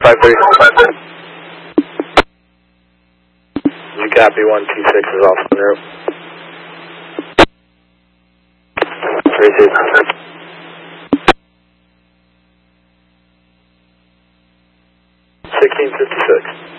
53. You copy 126 is off en route. 32. 1656.